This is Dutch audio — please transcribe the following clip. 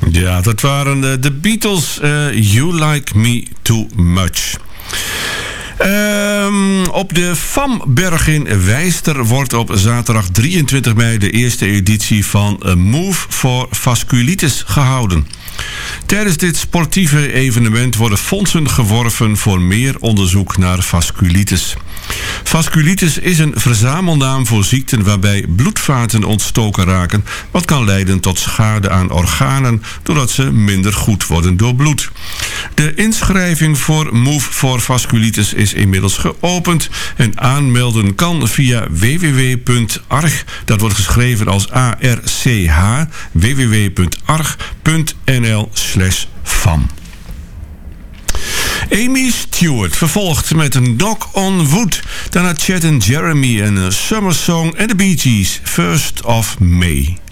Ja, dat waren de Beatles. You Like Me Too Much. Op de Famberg in Wijster wordt op zaterdag 23 mei de eerste editie van Move for Vasculitis gehouden. Tijdens dit sportieve evenement worden fondsen geworven voor meer onderzoek naar vasculitis. Vasculitis is een verzamelnaam voor ziekten waarbij bloedvaten ontstoken raken, wat kan leiden tot schade aan organen doordat ze minder goed worden doorbloed. De inschrijving voor Move for Vasculitis is inmiddels geopend en aanmelden kan via www.arch, dat wordt geschreven als ARCH, www.arch.nl/FAM. Amy Stewart vervolgt met een Knock on Wood, daarna Chet and Jeremy en een Summer Song en de Bee Gees, 1st of May.